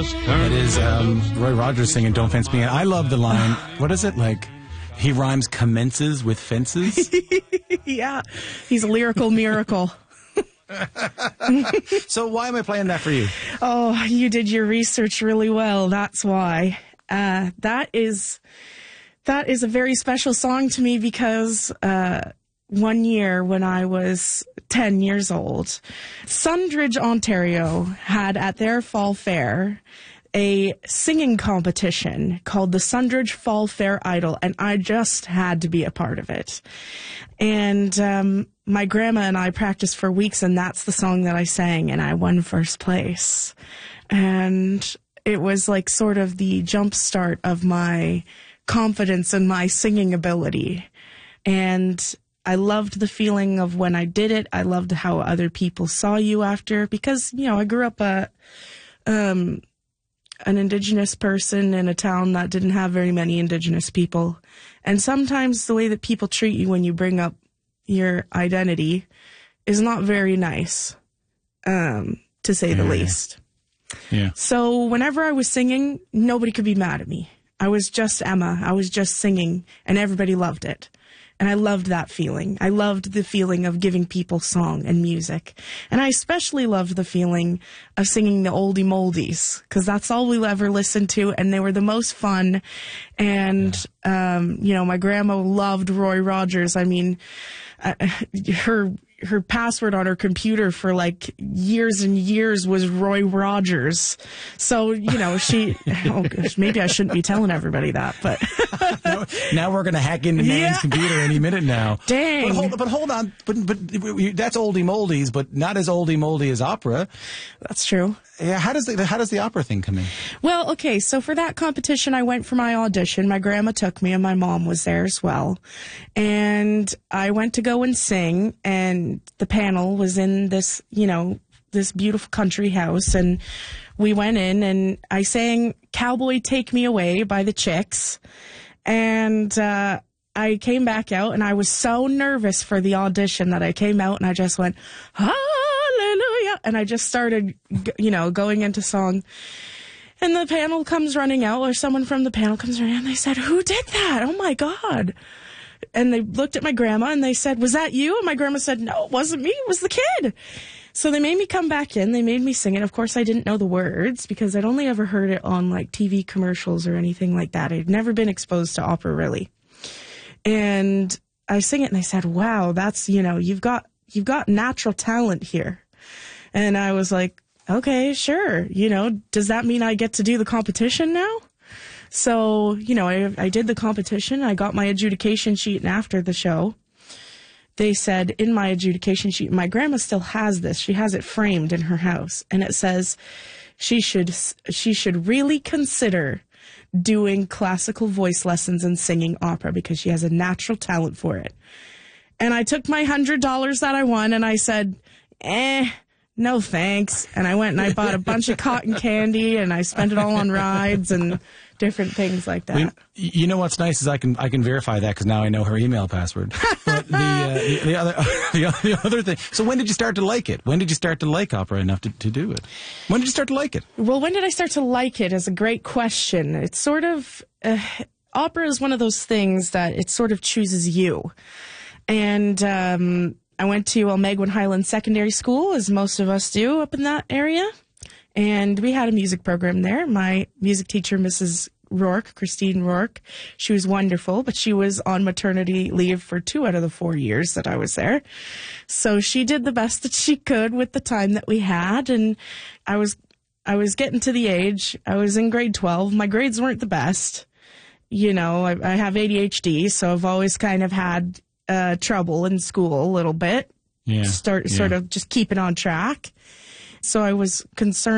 just turned. It is Roy Rogers singing Don't Fence Me In. I love the line. What is it like? He rhymes commences with fences. Yeah, he's a lyrical miracle. So why am I playing that for you? Oh, you did your research really well. That's why. That is a very special song to me because one year when I was 10 years old, Sundridge, Ontario had at their fall fair a singing competition called the Sundridge Fall Fair Idol, and I just had to be a part of it. And my grandma and I practiced for weeks, and that's the song that I sang, and I won first place. And it was like sort of the jump start of my confidence in my singing ability. And I loved the feeling of when I did it. I loved how other people saw you after, because, you know, I grew up an Indigenous person in a town that didn't have very many Indigenous people. And sometimes the way that people treat you when you bring up your identity is not very nice, to say the least. Yeah. So whenever I was singing, nobody could be mad at me. I was just Emma. I was just singing, and everybody loved it. And I loved that feeling. I loved the feeling of giving people song and music. And I especially loved the feeling of singing the oldie moldies, because that's all we'll ever listen to, and they were the most fun. And, you know, my grandma loved Roy Rogers. I mean, her password on her computer for like years and years was Roy Rogers. So, you know, maybe I shouldn't be telling everybody that, but now we're going to hack into Nan's computer any minute now. Dang. But hold on. But that's oldie moldies, but not as oldie moldy as opera. That's true. Yeah. How does the opera thing come in? Well, okay. So for that competition, I went for my audition. My grandma took me and my mom was there as well. And I went to go and sing, and the panel was in this, you know, this beautiful country house, and we went in and I sang Cowboy Take Me Away by the Chicks. And I came back out, and I was so nervous for the audition that I came out and I just went, hallelujah. And I just started, you know, going into song. And the panel comes running out, or someone from the panel comes running out, and they said, who did that? Oh my God. And they looked at my grandma and they said, was that you? And my grandma said, no, it wasn't me. It was the kid. So they made me come back in. They made me sing it. Of course, I didn't know the words because I'd only ever heard it on like TV commercials or anything like that. I'd never been exposed to opera really. And I sing it and they said, wow, that's, you know, you've got natural talent here. And I was like, okay, sure. You know, does that mean I get to do the competition now? So, you know, I did the competition. I got my adjudication sheet, and after the show, they said in my adjudication sheet, my grandma still has this. She has it framed in her house, and it says she should really consider doing classical voice lessons and singing opera because she has a natural talent for it. And I took my $100 that I won, and I said, no thanks. And I went and I bought a bunch of cotton candy, and I spent it all on rides and different things like that. You know what's nice is I can verify that because now I know her email password. But the other thing. So when did you start to like it? When did you start to like opera enough to do it? When did you start to like it? Well, when did I start to like it is a great question. It's sort of opera is one of those things that it sort of chooses you. And I went to Almeguin Highland Secondary School, as most of us do up in that area. And we had a music program there. My music teacher, Mrs. Rourke, Christine Rourke, she was wonderful, but she was on maternity leave for 2 out of the 4 years that I was there. So she did the best that she could with the time that we had. And I was getting to the age, I was in grade 12. My grades weren't the best. You know, I have ADHD, so I've always kind of had trouble in school a little bit. Yeah. Sort of just keeping on track. So I was concerned